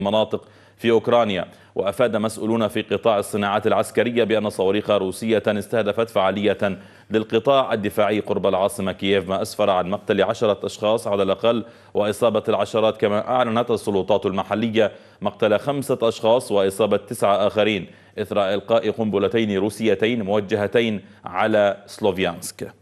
مناطق في أوكرانيا. وأفاد مسؤولون في قطاع الصناعات العسكرية بأن صواريخ روسية استهدفت فعالية للقطاع الدفاعي قرب العاصمة كييف، ما أسفر عن مقتل 10 أشخاص على الأقل وإصابة العشرات. كما أعلنت السلطات المحلية مقتل 5 أشخاص وإصابة 9 آخرين إثر إلقاء قنبلتين روسيتين موجهتين على سلوفيانسك.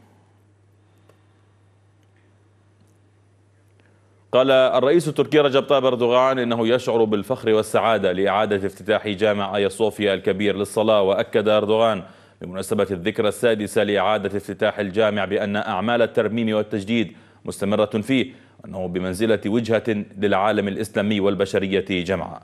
قال الرئيس التركي رجب طيب أردوغان إنه يشعر بالفخر والسعادة لإعادة افتتاح جامع آيا صوفيا الكبير للصلاة. وأكد أردوغان بمناسبة الذكرى السادسة لإعادة افتتاح الجامع بأن أعمال الترميم والتجديد مستمرة فيه، وأنه بمنزلة وجهة للعالم الإسلامي والبشرية جمعاء.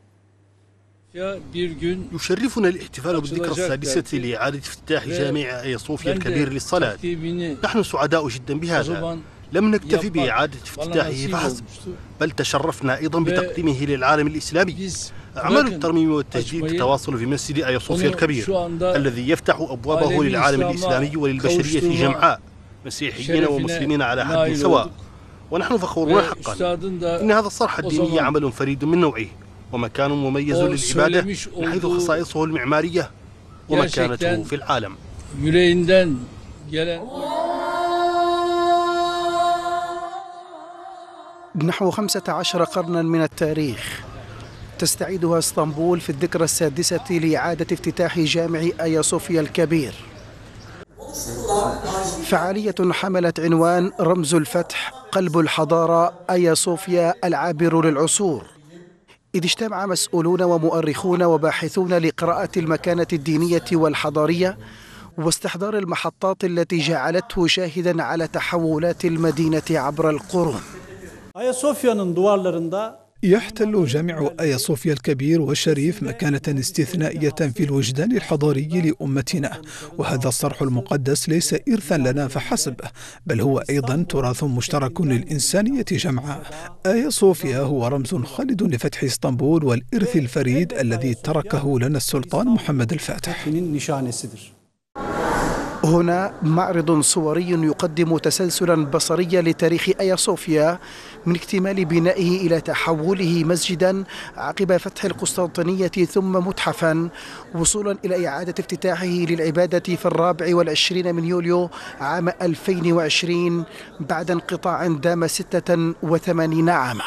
يشرفنا الاحتفال بالذكرى السادسة لإعادة افتتاح جامع آيا صوفيا الكبير للصلاة. نحن سعداء جدا بهذا. لم نكتفي بإعادة افتتاحه فحسب، بل تشرفنا أيضا بتقديمه للعالم الإسلامي. أعمال الترميم والتجديد تتواصل في مسجد آيا صوفيا الكبير الذي يفتح أبوابه للعالم الإسلامي وللبشرية جمعاء، مسيحيين ومسلمين على حد سواء. ونحن فخورون حقا. إن هذا الصرح الديني عمل فريد من نوعه ومكان مميز للعبادة من حيث خصائصه المعمارية ومكانته في العالم. نحو 15 قرنا من التاريخ تستعيدها اسطنبول في الذكرى السادسة لإعادة افتتاح جامع آيا صوفيا الكبير. فعالية حملت عنوان رمز الفتح قلب الحضارة آيا صوفيا العابر للعصور، إذ اجتمع مسؤولون ومؤرخون وباحثون لقراءة المكانة الدينية والحضارية واستحضار المحطات التي جعلته شاهدا على تحولات المدينة عبر القرون. يحتل جامع آيا صوفيا الكبير والشريف مكانة استثنائية في الوجدان الحضاري لأمتنا، وهذا الصرح المقدس ليس إرثا لنا فحسب، بل هو أيضا تراث مشترك للإنسانية جمعاء. آيا صوفيا هو رمز خالد لفتح اسطنبول والإرث الفريد الذي تركه لنا السلطان محمد الفاتح. هنا معرض صوري يقدم تسلسلا بصريا لتاريخ آيا صوفيا من اكتمال بنائه إلى تحوله مسجدا عقب فتح القسطنطينية ثم متحفا، وصولا إلى إعادة افتتاحه للعبادة في 24 من يوليو عام 2020 بعد انقطاع دام 86 عاما.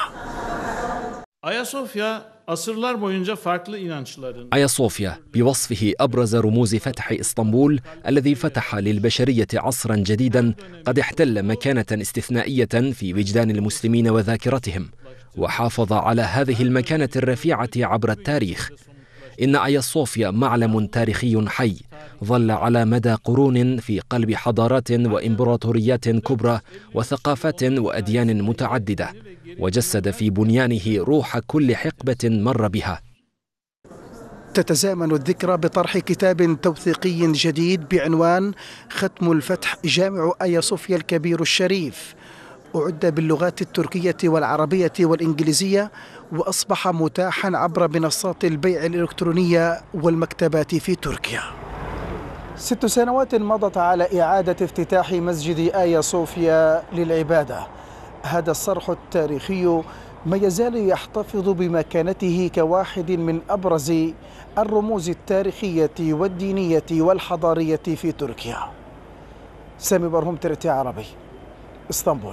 آيا صوفيا بوصفه أبرز رموز فتح اسطنبول الذي فتح للبشرية عصرا جديدا قد احتل مكانة استثنائية في وجدان المسلمين وذاكرتهم، وحافظ على هذه المكانة الرفيعة عبر التاريخ. إن آيا صوفيا معلم تاريخي حي ظل على مدى قرون في قلب حضارات وإمبراطوريات كبرى وثقافات وأديان متعددة، وجسد في بنيانه روح كل حقبة مر بها. تتزامن الذكرى بطرح كتاب توثيقي جديد بعنوان ختم الفتح جامع آيا صوفيا الكبير الشريف، أعد باللغات التركية والعربية والإنجليزية، وأصبح متاحا عبر منصات البيع الإلكترونية والمكتبات في تركيا. 6 سنوات مضت على إعادة افتتاح مسجد آيا صوفيا للعبادة. هذا الصرح التاريخي ما يزال يحتفظ بمكانته كواحد من أبرز الرموز التاريخية والدينية والحضارية في تركيا. سامي برهم، ترتي عربي، اسطنبول.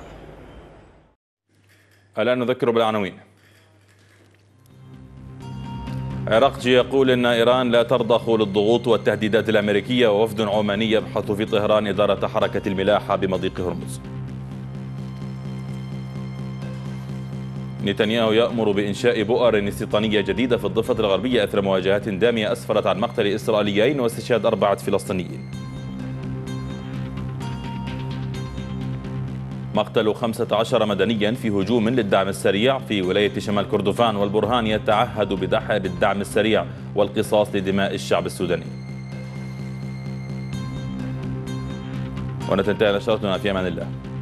الآن نذكر بالعناوين. عراقجي يقول إن إيران لا ترضخ للضغوط والتهديدات الأمريكية، ووفد عماني يبحث في طهران إدارة حركة الملاحة بمضيق هرمز. نتنياهو يأمر بإنشاء بؤر استيطانية جديدة في الضفة الغربية أثر مواجهات دامية أسفرت عن مقتل إسرائيليين واستشهاد 4 فلسطينيين. مقتل 15 مدنيا في هجوم للدعم السريع في ولاية شمال كردفان، والبرهان يتعهد بالدعم السريع والقصاص لدماء الشعب السوداني. ونتنتهي نشرتنا في أمان الله.